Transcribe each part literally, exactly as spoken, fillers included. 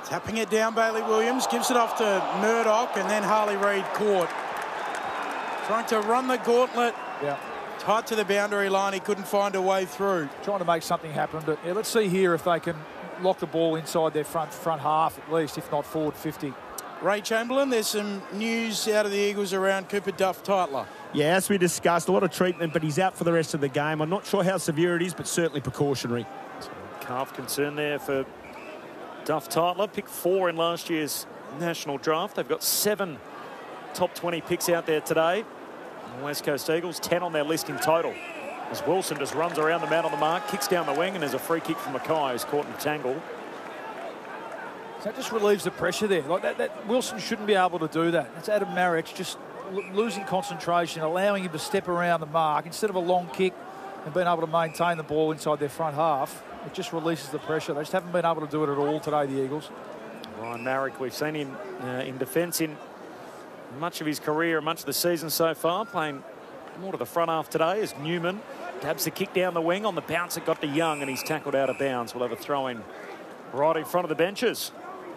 Tapping it down, Bailey Williams gives it off to Murdoch, and then Harley Reid caught. Trying to run the gauntlet. Yeah. Tight to the boundary line. He couldn't find a way through. Trying to make something happen. But yeah, let's see here if they can lock the ball inside their front front half at least, if not forward fifty. Ray Chamberlain, there's some news out of the Eagles around Cooper Duff-Tytler. Yeah, as we discussed, a lot of treatment, but he's out for the rest of the game. I'm not sure how severe it is, but certainly precautionary. Calf concern there for Duff-Tytler. Picked four in last year's national draft. They've got seven top twenty picks out there today. The West Coast Eagles, ten on their list in total. As Wilson just runs around the man on the mark, kicks down the wing, and there's a free kick from Mackay, who's caught in a tangle. So that just relieves the pressure there. Like that, that Wilson shouldn't be able to do that. It's Adam Marek just losing concentration, allowing him to step around the mark instead of a long kick and being able to maintain the ball inside their front half. It just releases the pressure. They just haven't been able to do it at all today, the Eagles. Ryan Marek, we've seen him uh, in defence in much of his career, much of the season so far, playing more to the front half today as Newman dabs the kick down the wing. On the bounce, it got to Young, and he's tackled out of bounds. We'll have a throw-in right in front of the benches.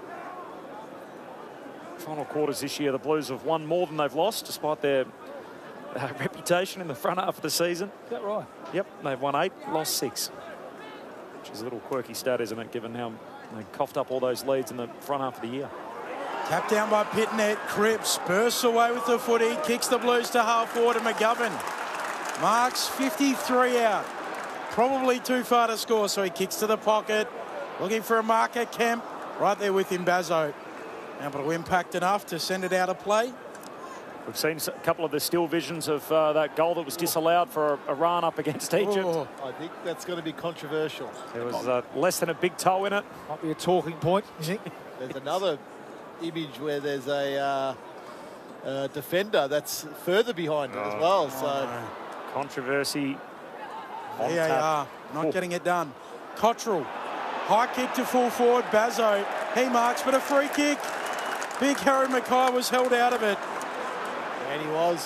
Final quarters this year, the Blues have won more than they've lost, despite their uh, reputation in the front half of the season. Is that right? Yep, they've won eight, lost six. Which is a little quirky stat, isn't it, given how they coughed up all those leads in the front half of the year. Tapped down by Pitnet. Cripps bursts away with the footy, kicks the Blues to half forward, and McGovern marks fifty-three out. Probably too far to score, so he kicks to the pocket, looking for a marker. Kemp right there with him, Bazzo. Able to impact enough to send it out of play. We've seen a couple of the still visions of uh, that goal that was disallowed for a, a run up against Egypt. Oh. I think that's going to be controversial. There was uh, less than a big toe in it. Might be a talking point, you think? There's another image where there's a uh, uh, defender that's further behind it as well. So Oh, controversy. on V A R tap. not Oh. getting it done. Cottrell, high kick to full forward. Bazzo, he marks, but a free kick. Big Harry Mackay was held out of it. and he was.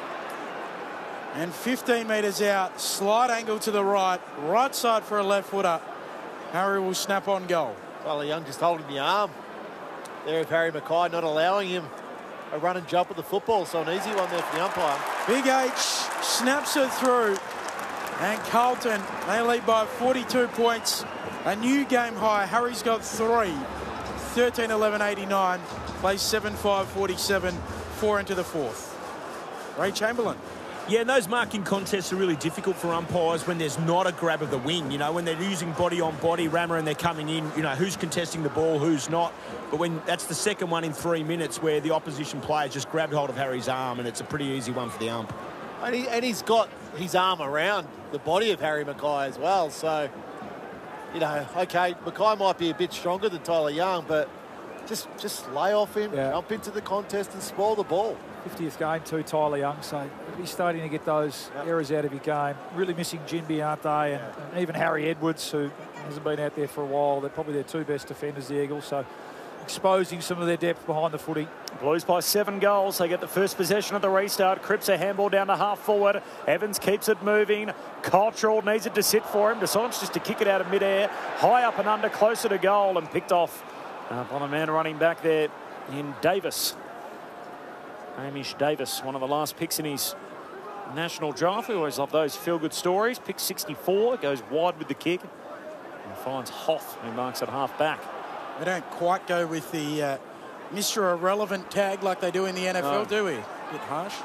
And fifteen metres out, slight angle to the right, right side for a left footer. Harry will snap on goal. Tyler Young just holding the arm there of Harry Mackay, not allowing him a run and jump at the football. So an easy one there for the umpire. Big H snaps it through. And Carlton, they lead by forty-two points. A new game high. Harry's got three. thirteen eleven eighty-nine. Plays seven five forty-seven. Four into the fourth. Ray Chamberlain. Yeah, and those marking contests are really difficult for umpires when there's not a grab of the wing. You know, when they're using body on body, rammer, and they're coming in, you know, who's contesting the ball, who's not. But when that's the second one in three minutes where the opposition player just grabbed hold of Harry's arm, and it's a pretty easy one for the ump. And, he, and he's got his arm around the body of Harry Mackay as well. So, you know, okay, Mackay might be a bit stronger than Tyler Young, but just just lay off him, Yeah. jump into the contest and spoil the ball. fiftieth game too, Tyler Young, so he's starting to get those Yep. errors out of your game. Really missing Jinby, aren't they? And, and even Harry Edwards, who hasn't been out there for a while. They're probably their two best defenders, the Eagles, so exposing some of their depth behind the footy. Blues by seven goals. They get the first possession of the restart. Cripps a handball down to half forward. Evans keeps it moving. Cottrell needs it to sit for him. Decides just to kick it out of midair. High up and under, closer to goal, and picked off uh, by the man running back there in Davis. Hamish Davis, one of the last picks in his national draft. We always love those feel-good stories. Pick sixty-four, goes wide with the kick, and finds Hoff, who marks at half back. They don't quite go with the uh, Mister Irrelevant tag like they do in the N F L, No. do we? Bit harsh.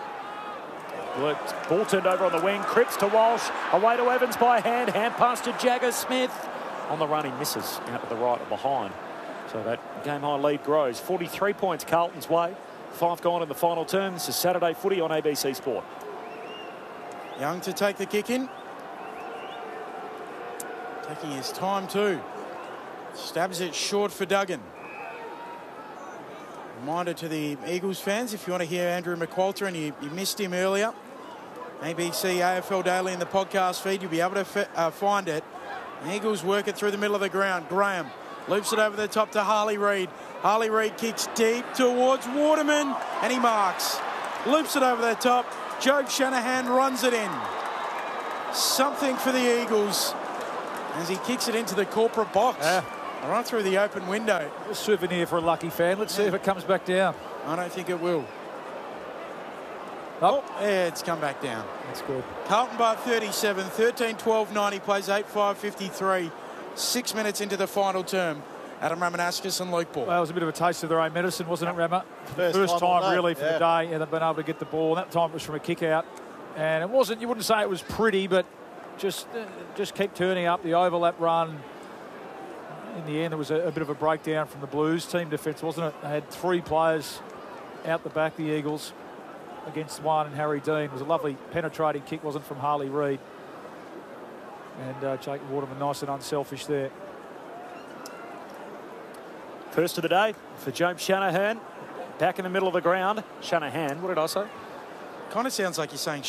Ball turned over on the wing. Cripps to Walsh. Away to Evans by hand. Hand pass to Jagger Smith. On the run, he misses out to the right or behind. So that game high lead grows. forty-three points Carlton's way. Five gone in the final term. This is Saturday footy on A B C Sport. Young to take the kick in. Taking his time too. Stabs it short for Duggan. Reminder to the Eagles fans, if you want to hear Andrew McQualter and you, you missed him earlier, A B C A F L Daily in the podcast feed, you'll be able to f uh, find it. The Eagles work it through the middle of the ground. Graham loops it over the top to Harley Reid. Harley Reid kicks deep towards Waterman, and he marks. Loops it over the top. Jobe Shanahan runs it in. Something for the Eagles as he kicks it into the corporate box. Yeah, Right through the open window. A souvenir for a lucky fan. Let's see if it comes back down. I don't think it will. Oh, Yeah, it's come back down. that's good. Carlton by thirty-seven, thirteen twelve ninety, plays eight five fifty-three. Six minutes into the final term. Adam Ramanauskas and Luke Ball. Well, it was a bit of a taste of their own medicine, wasn't it, Rama? First First time all time, day, really, for yeah. the day, and they've been able to get the ball. And that time it was from a kick out. And it wasn't, you wouldn't say it was pretty, but just uh, just keep turning up. The overlap run. In the end, there was a, a bit of a breakdown from the Blues team defence, wasn't it? They had three players out the back, the Eagles, against one, and Harry Dean. It was a lovely penetrating kick, wasn't from Harley Reid. And uh, Jake Waterman, nice and unselfish there. First of the day for James Shanahan. Back in the middle of the ground. Shanahan, what did I say? Kind of sounds like you're saying